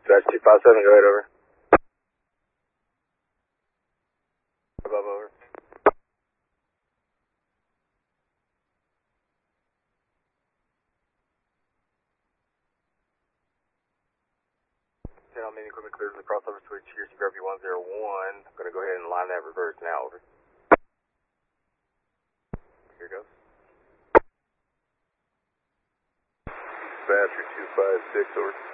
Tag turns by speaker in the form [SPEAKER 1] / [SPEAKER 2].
[SPEAKER 1] Dispatch 257, go ahead, over. Above, over. Channel main equipment cleared from the crossover switch here, CRV 101. I'm going to go ahead and line that reverse now, over. Here goes.
[SPEAKER 2] Dispatcher 256, over.